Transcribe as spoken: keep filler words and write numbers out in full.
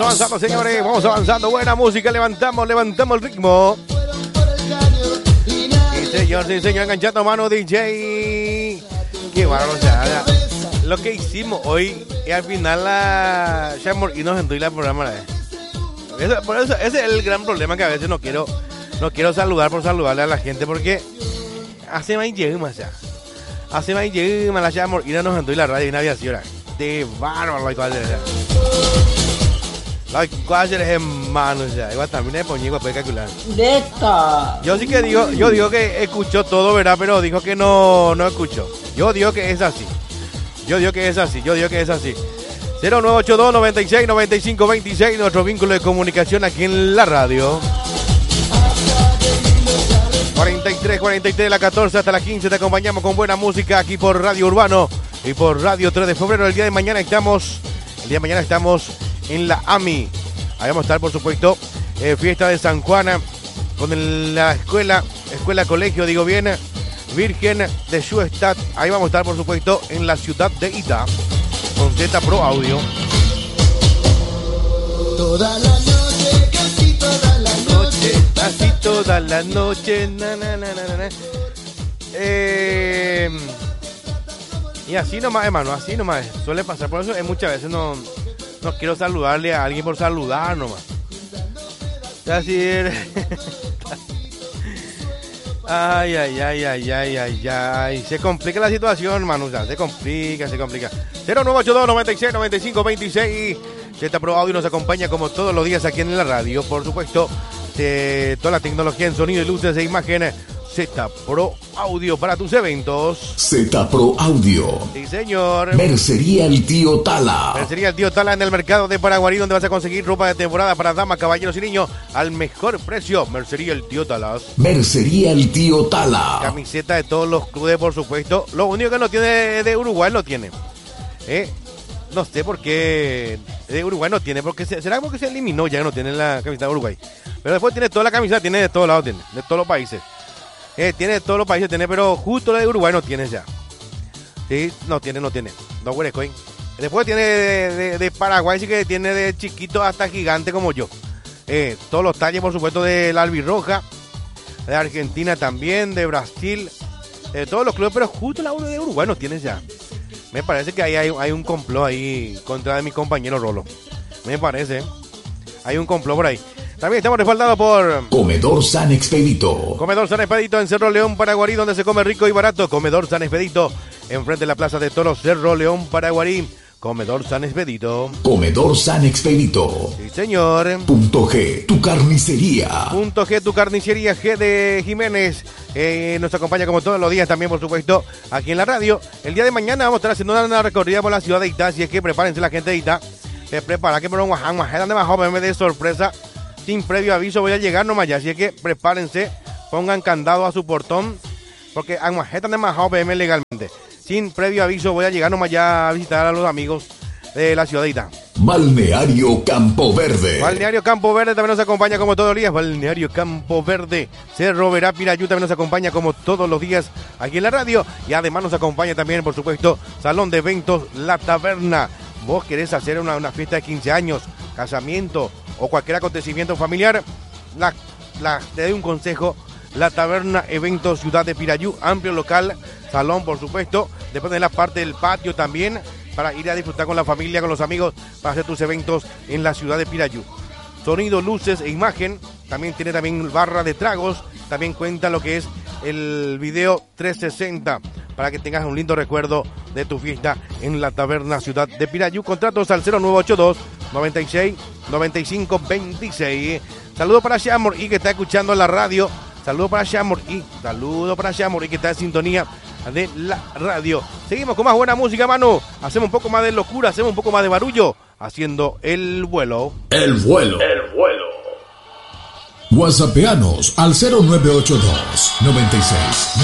avanzando, señores, vamos avanzando. Buena música, levantamos, levantamos el ritmo. Sí, señor, sí, señor, enganchando mano D J. Qué bárbaro, o sea, lo que hicimos hoy y al final la Shamor y nos entró la programa. Eso, por eso, ese es el gran problema, que a veces no quiero, no quiero saludar por saludarle a la gente, porque hace más lleguemos ya. Hace más lleguemos la Shamor y nos entró la radio y una aviación. De bárbaro, la cual la cual es en manos ya. Igual también es poñigo, puede calcular. Neta. Yo sí que digo, yo digo que escuchó todo, ¿verdad? Pero dijo que no, no escuchó. Yo digo que es así. Yo digo que es así, yo digo que es así. cero nueve ocho dos, noventa y seis, noventa y cinco, veintiséis, nuestro vínculo de comunicación aquí en la radio. cuarenta y tres, cuarenta y tres de la catorce hasta las quince te acompañamos con buena música aquí por Radio Urbano y por Radio tres de febrero. El día de mañana estamos, el día de mañana estamos en la A M I. Ahí vamos a estar, por supuesto, eh, fiesta de San Juan con el, la escuela, escuela colegio, digo bien, Virgen de Schuestadt. Ahí vamos a estar, por supuesto, en la ciudad de Ita, con Z Pro Audio. Toda la noche, casi toda la noche, casi toda la noche. Na, na, na, na, na. Eh, y así nomás, hermano, así nomás. Suele pasar, por eso es muchas veces no, no quiero saludarle a alguien por saludar nomás. Es decir, ay, ay, ay, ay, ay, ay, ay. Se complica la situación, hermano. Ya, se complica, se complica. cero nueve ocho dos, noventa y seis, noventa y cinco, veintiséis. Z Pro Audio nos acompaña como todos los días aquí en la radio. Por supuesto, de toda la tecnología en sonido y luces e imagen. Z Pro Audio para tus eventos. Z Pro Audio. Sí, señor. Mercería El Tío Tala. Mercería El Tío Tala en el mercado de Paraguarí, donde vas a conseguir ropa de temporada para damas, caballeros y niños al mejor precio. Mercería El Tío Tala. Mercería El Tío Tala. Camiseta de todos los clubes, por supuesto. Lo único que no tiene de Uruguay lo tiene. ¿Eh? No sé por qué de Uruguay no tiene, porque se, será como que se eliminó ya que no tiene la camiseta de Uruguay. Pero después tiene toda la camiseta, tiene de todos lados, tiene, de todos los países. Eh, tiene de todos los países, tiene, pero justo la de Uruguay no tiene ya. Sí, no tiene, no tiene. No huele coin. Después tiene de, de, de Paraguay, sí que tiene de chiquito hasta gigante como yo. Eh, todos los talles, por supuesto, de la albirroja, de Argentina también, de Brasil, de todos los clubes, pero justo la uno de Uruguay no tiene ya. Me parece que ahí hay, hay un complot ahí contra de mi compañero Rolo. Me parece. Hay un complot por ahí. También estamos respaldados por Comedor San Expedito. Comedor San Expedito en Cerro León, Paraguarí, donde se come rico y barato. Comedor San Expedito, enfrente de la Plaza de Toros, Cerro León, Paraguarí. Comedor San Expedito. Comedor San Expedito. Sí, señor. Punto G, tu carnicería. Punto G, tu carnicería. G de Jiménez. Eh, nos acompaña como todos los días también, por supuesto, aquí en la radio. El día de mañana vamos a estar haciendo una recorrida por la ciudad de Ita, así es que prepárense la gente de Ita. Se prepara que por un guaján, guaján de más joven, me de sorpresa. Sin previo aviso voy a llegar nomás ya, así es que prepárense, pongan candado a su portón, porque Anguajetan de Majao P M legalmente. Sin previo aviso voy a llegar nomás ya a visitar a los amigos de la ciudad de Ita. Balneario Campo Verde. Balneario Campo Verde también nos acompaña como todos los días. Balneario Campo Verde. Cerro Verá Pirayú también nos acompaña como todos los días aquí en la radio. Y además nos acompaña también, por supuesto, Salón de Eventos La Taberna. Vos querés hacer una, una fiesta de quince años, casamiento o cualquier acontecimiento familiar, la, la, te doy un consejo. La Taberna Eventos Ciudad de Pirayú, amplio local, salón por supuesto, después de la parte del patio también, para ir a disfrutar con la familia, con los amigos, para hacer tus eventos en la ciudad de Pirayú. Sonido, luces e imagen, también tiene también barra de tragos, también cuenta lo que es el video trescientos sesenta, para que tengas un lindo recuerdo de tu fiesta en la Taberna Ciudad de Pirayú. Contratos al cero nueve ocho dos, noventa y seis, noventa y cinco, veintiséis. Saludos para Shamor y que está escuchando la radio. Saludos para Shamor y saludos para Shamor y que está en sintonía de la radio. Seguimos con más buena música, Manu. Hacemos un poco más de locura, hacemos un poco más de barullo, haciendo el vuelo. El vuelo. El vuelo. WhatsAppeanos al cero nueve ocho dos, noventa y seis,